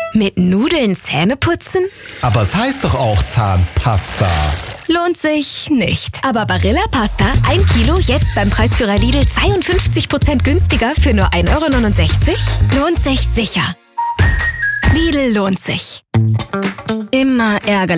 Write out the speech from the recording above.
Mit Nudeln Zähne putzen? Aber es heißt doch auch Zahnpasta. Lohnt sich nicht. Aber Barilla Pasta, 1 Kilo, jetzt beim Preisführer Lidl 52% günstiger für nur 1,69 €? Lohnt sich sicher. Lidl lohnt sich. Immer ärgerlich.